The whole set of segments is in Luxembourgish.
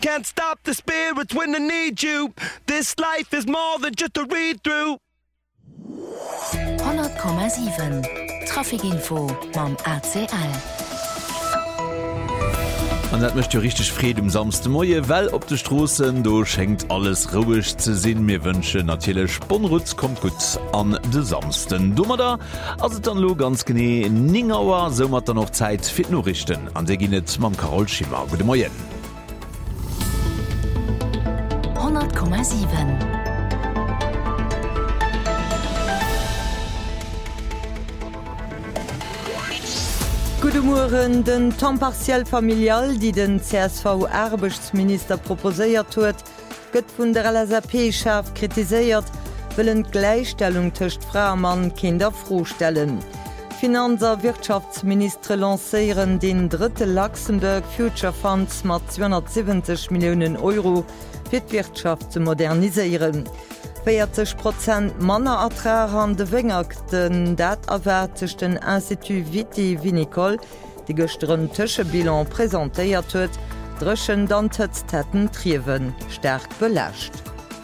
Can't stop the spirits when they need you. This life is more than just a read-through. 100,7 Trafikinfo mam ACL. Und dat möchte richtig Fried samste Moie, weil op de Strossen do schenkt alles ruhig ze sinn mir wünsche natürlich Bonrutz kommt gut an de samsten Dummer da also dann lo ganz gene Ningauer so mat dann noch Zeit fit nur richten an se ginet mam Carol Schimmer gute Moien 100,7 Gute Morgen, den temps partiel familial, die den CSV-Arbeitsminister proposéiert huet, gëtt vun der LASAP-Chef kritiséiert, willen Gleichstellung tëcht Frau Mann Kinder frohstellen. Finanzer Wirtschaftsminister lancéieren den dritte Luxemburg Future Funds mat 270 Millionen Euro fir d'Wirtschaft zu moderniseieren. 40% Manner Ertrag an de Wéngakten dat erwärtechten Institut Vitivinicole, die gestern Tëschebilan präsentéiert huet, dreschen Danthetztätten Triwen sterk belächt.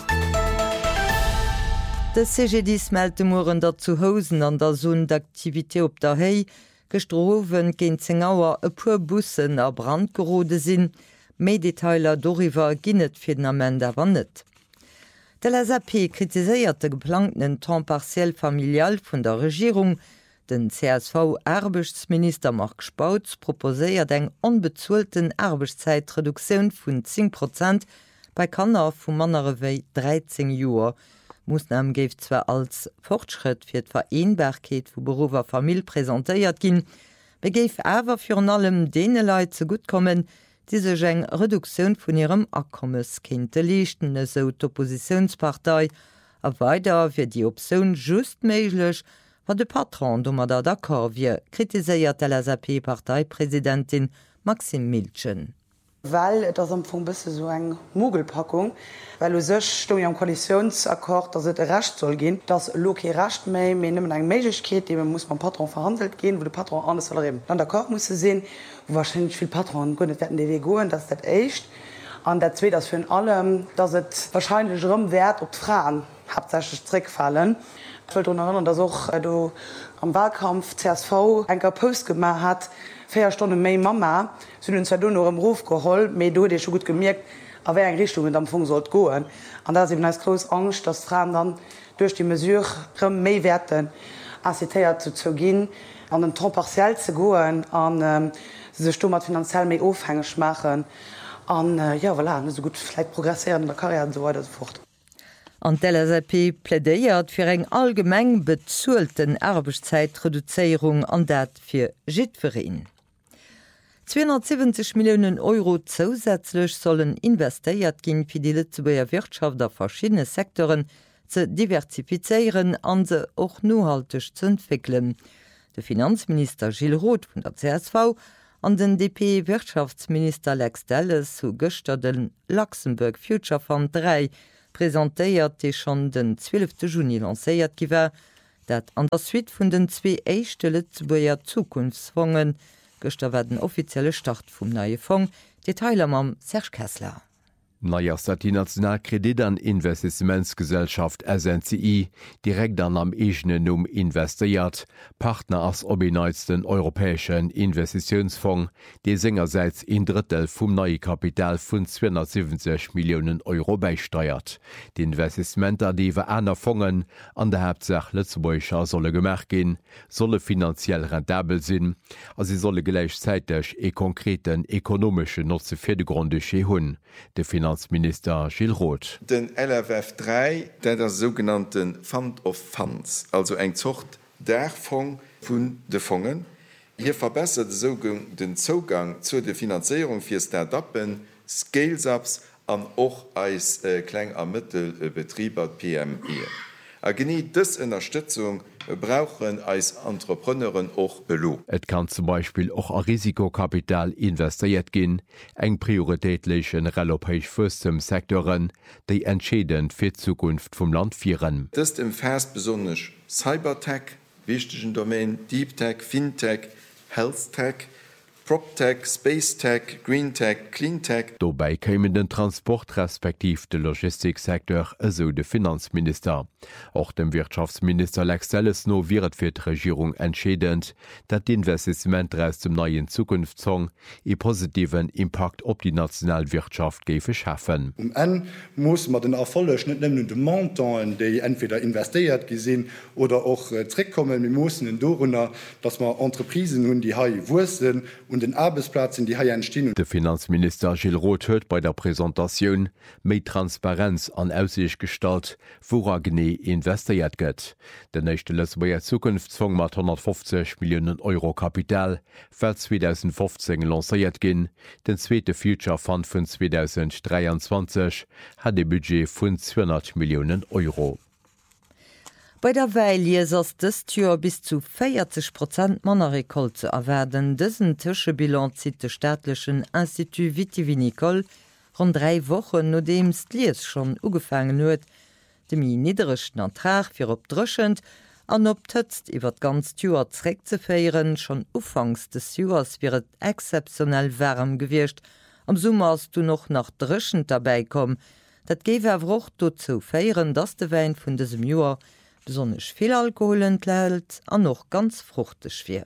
De CGD meldte Moren dat zu Hosen an der Zone d'Aktivité op der Hei, gestrowen géint Zengauer e puer Bussen a Brand gerode sinn, Mediteiler doriwer ginnet fir den Amend erwannet. De LASAP kritiséiert de geplanten temps partiel familial vun der Regierung. Den CSV-Arbeitsminister Marc Spautz proposéiert eng onbezuelten Arbeitszeitreduktion vun 10% bei Kanner vum Mannere wéi 13 Joer. Mussnam géif zwar als Fortschritt fir d'Vereinbarkeet vu Beruf a Famill präsentéiert ginn, begéif awer fir an allem dee Leiit ze gut kommen, die sech eng Reduktion vun ihrem Akkommes kente lechten eso d'Oppositionspartei, a weiter fir die Option just méiglech, wat de Patron dummer der d'accord wie kritiséiert der LASAP-Parteipräsidentin Maxim Milchen. Weil das am Anfang bisse so eng Mogelpackung, weil du sech sto am Koalitionsakkord, dass het recht soll gehen, dass Loki recht méi nimmen eng Meigkeet, dem muss man Patron verhandelt gehen, wo de Patron anders soll reden. Dann der Koch muss sehen, wo wahrscheinlich viel Patron gonnet werden DW goen, dass dat echt. An der Zzwe das für allem, dass het wahrscheinlich rumwert op Frauen Hauptsächlich fallen. Ich wollte erinnern, dass auch du am Wahlkampf CSV ein Post gemacht hat, 4 Stunden méi Mama sind uns du noch im Ruf geholt, méi du dir schon gut gemerkt, a wer eng Richtung am Funk sollt goen. An da eben als groß Angst, dass Frauen dann durch die mesure méi werden assitéiert zu gehen, an den temps partiell zu goen, an se Stummer finanziell méi aufhängig machen, an ja voilà, so gut vielleicht progressieren in der Karriere und so weiter so fort. An der LASAP plädeiert fir eng allgemeng bezuelten Arbeitszeitreduzierung an dat fir Jidverein. 270 Millionen Euro zusätzlich sollen investiert gin fir die Lützeburger Wirtschaft der verschiedene Sektoren ze diversifizieren an se och nohaltig zu entwickeln. Der Finanzminister Gilles Roth von der CSV an den DP-Wirtschaftsminister Lex Delles zu gestern Luxemburg Future Fund 3 präsentéiert die schon den 12. Juni lancéiert giwer, dat an der Suite vun den 2 éischte Lützeburger Zukunftsfongen gëster werden offizielle Start vum neue Fonds, Detailer mam Serge Kessler. Naiers dat die Nationalkredit an Investimentsgesellschaft SNCI direkt an am egenen investiert, Partner ass obineizten europäischen Investitionsfonds, de sengerseits in Drittel vum neue Kapital vun 270 Millionen Euro beisteuert. Die Investimenter diewe aner Fongen an der Hauptsach Lützeburger solle gemerk gin, solle finanziell rentabel sinn, as sie solle gleichzeitig konkreten ekonomische Nutze fir de Grunde hunn. De Finanzminister Gilles Roth. Den LFF 3, der sogenannten Fund of Funds, also eng Zucht der Fonds vun de Fongen. Hier verbessert den Zugang zu der Finanzierung für Start-upen, Scale-ups an auch als Klein- und Mittelbetrieber PME. Geniet dis Unterstützung brauchen als Entrepreneuren auch belo. Et kann zum Beispiel auch a Risikokapital investiert gin, eng prioritätlichen relopéich fëstem Sektoren, déi entschädend fir Zukunft vum Land vieren. Das ist im Vers besonders Cybertech, wichtigen Domain, Deep Tech, Fintech, Health Tech, PropTech, Spacetech, Greentech, Cleantech. Dobei kämen den Transport respektiv de Logistiksektor eso de Finanzminister. Auch dem Wirtschaftsminister Lex Celesno wiret fir d' Regierung entschädend, dat d'Investissement aus dem neuen Zukunftszong e positiven Impact op die Nationalwirtschaft gefe schaffen. En muss man den Erfolg net nemmen de Montan, déi entweder investiert gesinn oder auch zurückkommen. Wir müssen den Dorunner, dass man Entreprisen hun die Hai wursen und den Arbeitsplatz in die Hai entstehen. Der Finanzminister Gilles Roth huet bei der Präsentation méi Transparenz an Aussicht gestalt, wora gené investiert gëtt. Der nächste Lëtzbauer Zukunftsfonds mat 150 Millionen Euro Kapital fir 2015 lanciert ginn. Den zweite Future Fund vun 2023 hat de Budget vun 200 Millionen Euro. Bei der Weilies ass dës Tür bis zu 40% Mannerrekol zu erwerden, dëssen Tëschebilan zit de staatlichen Institut Vitivinicole rund 3 Wochen no dems d'Lies schon ugefangen huet, dem i niederechten Antrag fir opdrëschend an optëtzt iwwer ganz Tür zräck ze féieren, schon ufangs des Juers wiret exceptionell wärm gewircht, am Summer ass du noch nach drëschend dabei kom, dat gewe erwoch dozu féieren, dats de Wein vun desem Juer besonnech viel Alkohol entlält an noch ganz fruchtig fir.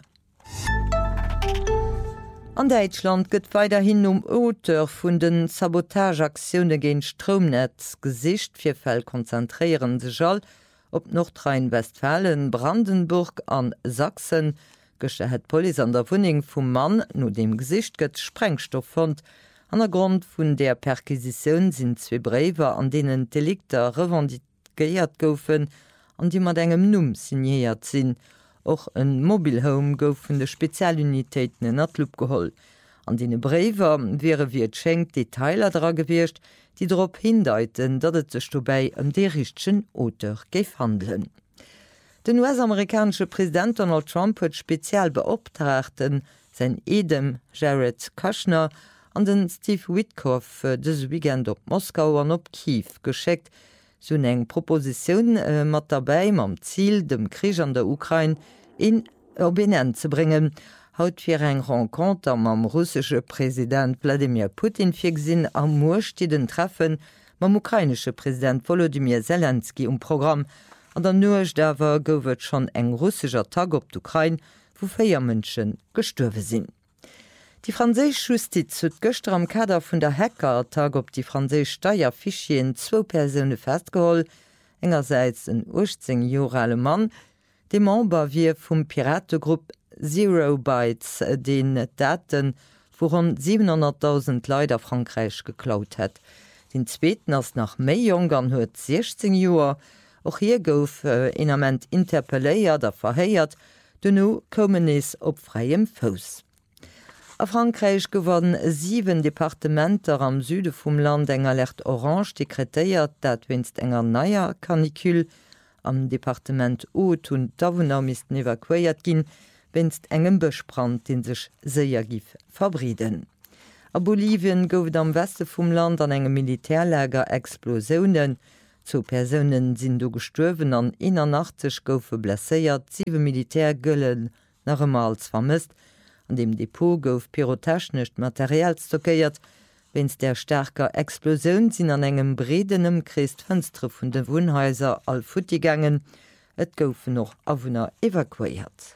An Deutschland gëtt weiterhin Oter vun den Sabotageaktionune géint Stromnetz Gesicht fir Fäll konzentriieren sech all op Nordrhein-Westfalen, Brandenburg an Sachsen geche het Poli an der Wuning vum Mann no dem Gesicht gëtt Sprengstoff fand. An der Grund vun der Perquisition sind 2 Brewer, an denen Delikter revendikiert goufen, an die mat engem Numm signiert sinn. Och en Mobilhome goufen de Spezialunitéiten en Atlup geholl. An dene Brewer wäre wie et schenkt Detailer dra gewircht, die drop hindeiten, dat et sech dobei derichtschen Oter geif handeln. Den US-amerikanische Präsident Donald Trump huet spezial beauftragten sein Edem Jared Kushner an den Steve Witkoff des Weekend op Moskau an op Kiew gescheckt, so eng Proposition mat dabei mam Ziel dem Krieg an der Ukraine in Obenen zu bringen. Haut fir eng Rencontre am russische Präsident Wladimir Putin fir gesinn am Murstiden treffen mam ukrainische Präsident Volodymyr Zelensky Programm. An der Nuech dawer gouft schon eng russischer Tag op d'Ukraine, wo 4 Mënschen gestürwe sinn. Die Franzésch Justiz huet gëster am Kader vun der Hackertag op die Franzésch Steierfichien 2 Persoune festgeholl, engerseits en 18 Jahre Mann, de Member wie vum Pirategrupp Zero Bytes den Daten wo rund 700.000 Leute Frankreich geklaut hat. Den zweiten ass nach méi Jongern huet 16 Joer, och hier gouf enament interpelléiert der verhéiert, denno kommen es op freiem Fos. A Frankreich geworden 7 Departementer am Süde vum Land eng Alert Orange dekretéiert, dat winst enger naier Kanikül am Departement Haut und Davunner misisten evakuiert ginn, winst engem Bechbrand den sech séier gif verbriden. A Bolivien goufet am Weste vum Land an engem Militärläger Explosionen. 2 Personen sinn do gestuerwen an 81 goufe blesséiert, 7 Militärgëllen nach emals vermisst. An dem Depot gouf pyrotechnisch Material stockeiert, wenns der stärker Explosion sinn an engem bredenem Christfënstre vun de Wohnhäuser all futtigangen, et goufen noch Awunner evakuiert.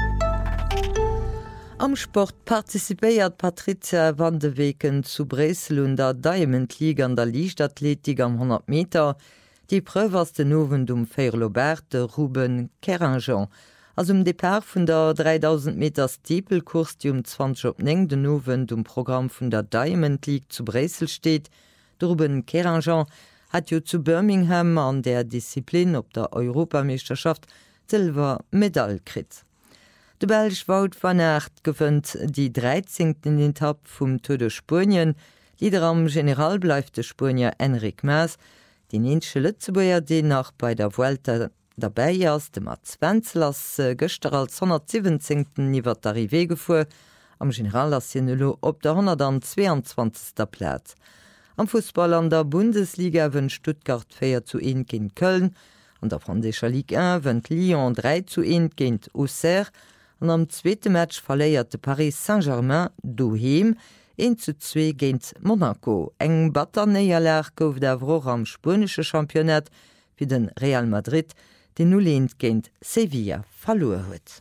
Am Sport partizipéiert Patricia van de Weken zu Bresel und der Diamond League an der Lichtathletik am 100 Meter, die preuverste Nowen Feirlobert de Ruben Keringeon. Als Depart vun der 3000 Meter Steeplekurs, die 20 den Nowen Programm vun der Diamond League zu Bresel steht, de Ruben Keringeon hat jo zu Birmingham an der Disziplin op der Europameisterschaft Silbermedaille krit. De Belg Wout van Aert gewënnt die 13. Etapp vum Tour de Spurien, Lieder am General bleif de Spurnier Enric Mas, den ensche Lützebuer den nach bei der Vuelta dabei ass dem Adventslass gëster als 117. iwwer d'Arrivée gefu, am Generallassienlo op der 122. Platz. Am Fußball an der Bundesliga wën Stuttgart 4-1 gin Köln, an der Franzécher Ligue 1 wën Lyon 3-1 géint Auxerre, an am zweete Match verléierte Paris Saint-Germain doheem 1:2 géint Monaco. Eng Batternéierler gouf der Wroch am spanesche Championett wie den Real Madrid, den nulent géint Sevilla verloren huet.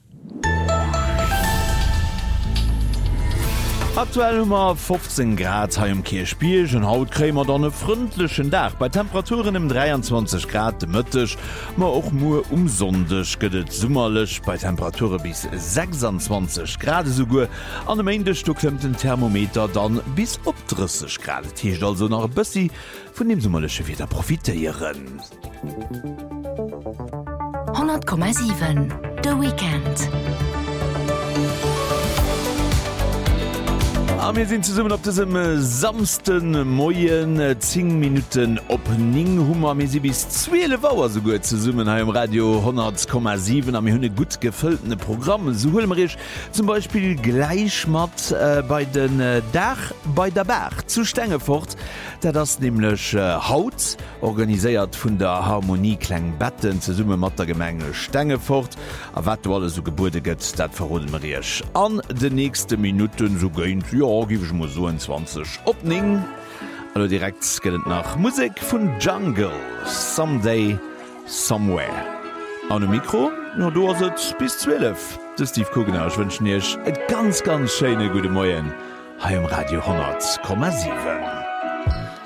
Aktuell hummer 15 Grad ha im Kirchspielchen haut krämer dann e fründlichen Dach bei Temperaturen im 23 Grad de Mëttech ma auch nur umsondech gëdet summerlech bei Temperature bis 26 Grad sougu an dem Endestu klemmt den Thermometer dann bis op 30 Grad Ticht also nach bëssi vun dem summerlesche wieder profitieren. 100,7 The Weekend. Wir sind zusammen auf diesem samsten Moien 10 Minuten Opening Hummer mir sie bis 12 Uhr so gut zusammen im Radio 100,7 am hunne gut gefülltene Programme so hulmerisch zum Beispiel gleichmat bei den Dach bei der Berg zu Stengefort, der das nämlich Haut organisiert von der Harmonie Klangbetten zu Summe mat der Gemenge Stengefort a wat alle so Geburte gëtt dat verroden Marisch an de nächste Minuten so gönnt ja gif mo so 20 opning. Allo direkt skelet nach Musik vun Jungle Someday Somewhere. An dem Mikro no do set bis 12. De Steve Kugenauch wënschen ech et ganz schöne gute Moien ha im Radio 100,7.